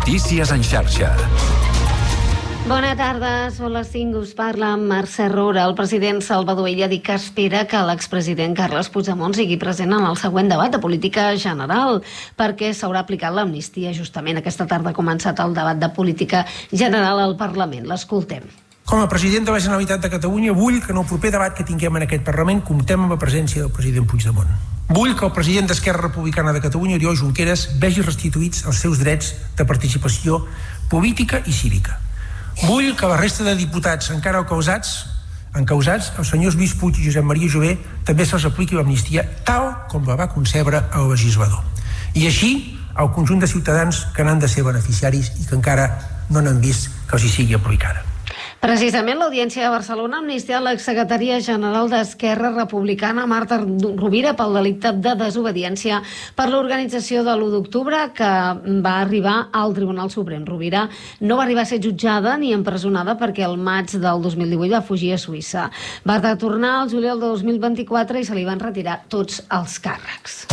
Notícies en xarxa. Bona tarda, són les 5, us parla Mercè Roura. El president Salvador Illa ha dit que espera que l'expresident Carles Puigdemont sigui present en el següent debat de política general, perquè s'haurà aplicat l'amnistia. Justament aquesta tarda ha començat el debat de política general al Parlament. L'escoltem. Com a president de la Generalitat de Catalunya vull que en el proper debat que tinguem en aquest Parlament comptem amb la presència del president Puigdemont. Vull que el president d'Esquerra Republicana de Catalunya, Oriol Junqueras, vegi restituïts els seus drets de participació política i cívica. Vull que la resta de diputats encara encausats, els senyors Lluís Puig i Josep Maria Jové, també se'ls apliqui l'amnistia tal com la va concebre el legislador. I així, al conjunt de ciutadans que n'han de ser beneficiaris i que encara no n'han vist que els hi sigui aplicada. Precisament l'Audiència de Barcelona ha amnistiat l'exsecretària general d'Esquerra Republicana, Marta Rovira, pel delicte de desobediència per l'organització de l'1 d'octubre que va arribar al Tribunal Suprem. Rovira no va arribar a ser jutjada ni empresonada perquè el maig del 2018 va fugir a Suïssa. Va retornar al juliol de 2024 i se li van retirar tots els càrrecs.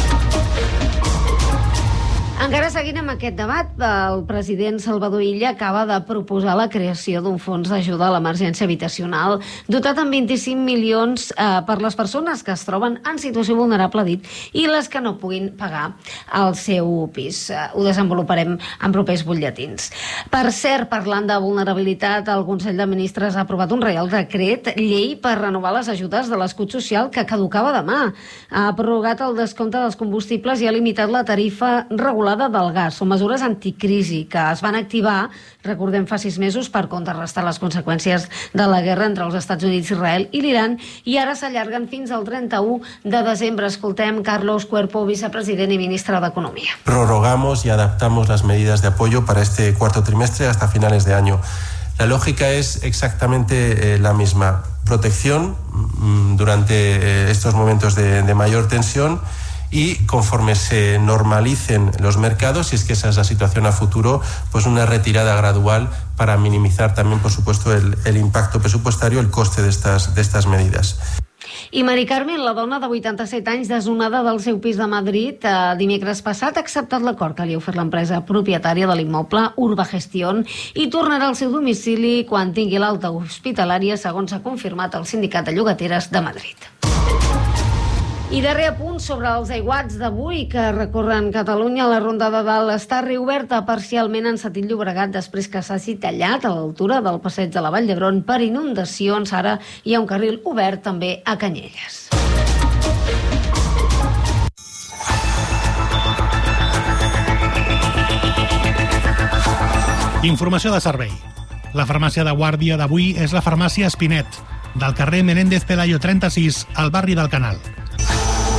Encara seguint amb aquest debat, el president Salvador Illa acaba de proposar la creació d'un fons d'ajuda a l'emergència habitacional dotat amb 25 milions per les persones que es troben en situació vulnerable, dit, i les que no puguin pagar el seu pis. Ho desenvoluparem en propers butlletins. Per cert, parlant de vulnerabilitat, el Consell de Ministres ha aprovat un reial decret llei per renovar les ajudes de l'escut social que caducava demà. Ha prorrogat el descompte dels combustibles i ha limitat la tarifa regulada del gas. Són mesures anticrisi que es van activar, recordem, fa 6 mesos per contrarrestar les conseqüències de la guerra entre els Estats Units, Israel i l'Iran, i ara s'allarguen fins al 31 de desembre. Escoltem Carlos Cuerpo, vicepresident y ministra de Economía. Prorrogamos y adaptamos las medidas de apoyo para este cuarto trimestre hasta finales de año. La lógica es exactamente la misma. Protección durante estos momentos de mayor tensión y conforme se normalicen los mercados, si es que esa es la situación a futuro, pues una retirada gradual para minimizar también, por supuesto, el impacto presupuestario, el coste de estas medidas. I Mari Carmen, la dona de 87 anys desnonada del seu pis de Madrid, dimecres passat ha acceptat l'acord que li ha ofert l'empresa propietària de l'immoble Urbagestión i tornarà al seu domicili quan tingui l'alta hospitalària, segons ha confirmat el Sindicat de Llogateres de Madrid. I darrer apunt sobre els aiguats d'avui que recorren Catalunya. La Ronda de Dalt està reoberta parcialment en sentit Llobregat després que s'hagi tallat a l'altura del passeig de la Vall d'Hebron per inundacions. Ara hi ha un carril obert també a Canyelles. Informació de servei. La farmàcia de guàrdia d'avui és la farmàcia Espinet, del carrer Menéndez Pelayo 36, al barri del Canal.